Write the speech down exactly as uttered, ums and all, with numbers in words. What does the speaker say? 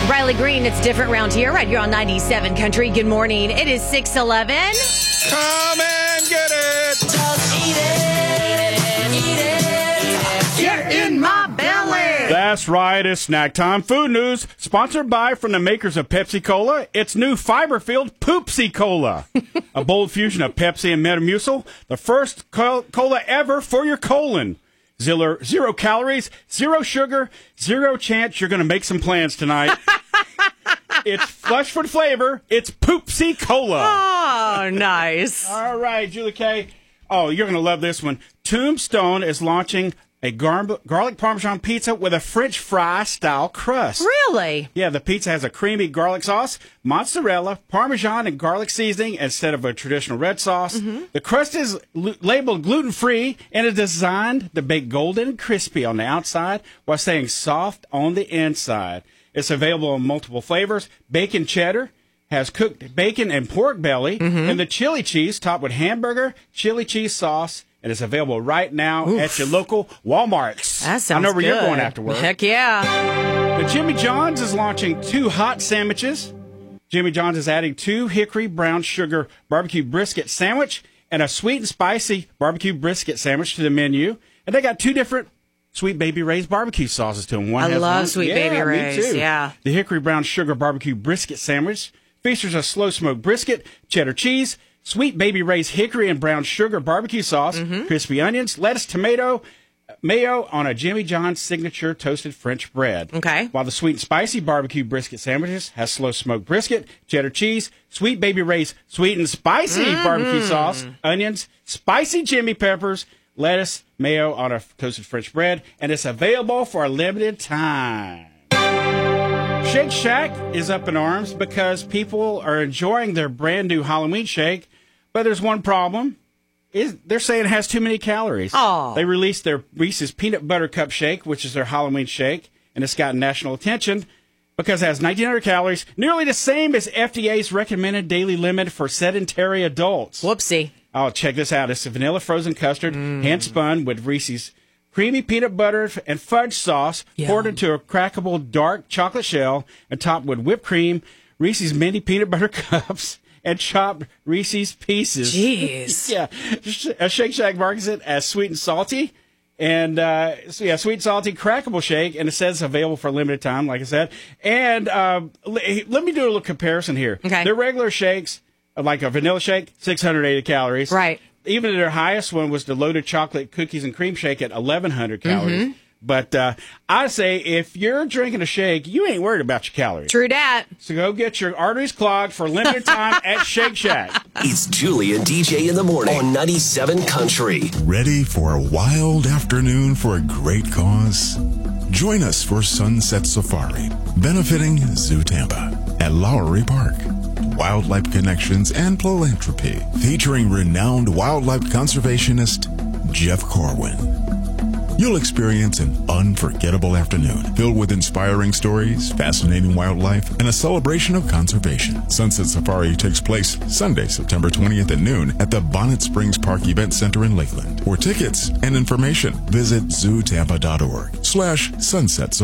Riley Green, it's different round here, right here on ninety-seven Country. Good morning. It is six eleven. Come and get it. Just eat it. Eat it. Get in my belly. That's right. It's snack time. Food news sponsored by from the makers of Pepsi Cola. It's new fiber-filled Poopsie Cola, a bold fusion of Pepsi and Metamucil. The first col- cola ever for your colon. Zero, zero calories, zero sugar, zero chance you're going to make some plans tonight. It's flush for flavor. It's Poopsie Cola. Oh, nice. All right, Julie K. Oh, you're going to love this one. Tombstone is launching a gar- garlic Parmesan pizza with a French fry-style crust. Really? Yeah, the pizza has a creamy garlic sauce, mozzarella, Parmesan, and garlic seasoning instead of a traditional red sauce. Mm-hmm. The crust is l- labeled gluten-free and is designed to bake golden and crispy on the outside while staying soft on the inside. It's available in multiple flavors. Bacon cheddar has cooked bacon and pork belly, mm-hmm. and the chili cheese topped with hamburger, chili cheese sauce, and it's available right now Oof. at your local Walmarts. That sounds I know where good. you're going afterwards. Heck yeah. The Jimmy John's is launching two hot sandwiches. Jimmy John's is adding two hickory brown sugar barbecue brisket sandwich and a sweet and spicy barbecue brisket sandwich to the menu. And they got two different Sweet Baby Ray's barbecue sauces to them. One I has love one. Sweet yeah, Baby me Ray's. too. Yeah. The hickory brown sugar barbecue brisket sandwich features a slow smoked brisket, cheddar cheese, Sweet Baby Ray's hickory and brown sugar barbecue sauce, mm-hmm. crispy onions, lettuce, tomato, mayo on a Jimmy John's signature toasted French bread. Okay. While the sweet and spicy barbecue brisket sandwiches has slow smoked brisket, cheddar cheese, Sweet Baby Ray's sweet and spicy mm-hmm. barbecue sauce, onions, spicy Jimmy peppers, lettuce, mayo on a toasted French bread, and it's available for a limited time. Shake Shack is up in arms because people are enjoying their brand new Halloween shake, but there's one problem. Is they're saying it has too many calories. Oh. They released their Reese's Peanut Butter Cup Shake, which is their Halloween shake, and it's gotten national attention because it has nineteen hundred calories, nearly the same as F D A's recommended daily limit for sedentary adults. Whoopsie. Oh, check this out. It's a vanilla frozen custard, mm. hand-spun with Reese's creamy peanut butter and fudge sauce, Yum. poured into a crackable dark chocolate shell and topped with whipped cream, Reese's mini peanut butter cups, and chopped Reese's pieces. Jeez. yeah. A Shake Shack markets it as sweet and salty. And, uh, so yeah, sweet and salty crackable shake. And it says it's available for a limited time, like I said. And, uh, let me do a little comparison here. Okay. Their regular shakes, like a vanilla shake, six hundred eighty calories. Right. Even their highest one was the loaded chocolate cookies and cream shake at eleven hundred calories. Mm-hmm. But uh, I say if you're drinking a shake, you ain't worried about your calories. True dat. So go get your arteries clogged for limited time at Shake Shack. It's Julie and D J in the morning on ninety-seven Country. Ready for a wild afternoon for a great cause? Join us for Sunset Safari, benefiting Zoo Tampa at Lowry Park. Wildlife Connections and Philanthropy, featuring renowned wildlife conservationist Jeff Corwin. You'll experience an unforgettable afternoon filled with inspiring stories, fascinating wildlife, and a celebration of conservation. Sunset Safari takes place Sunday, September twentieth at noon at the Bonnet Springs Park Event Center in Lakeland. For tickets and information, visit zoo tampa dot org slash sunset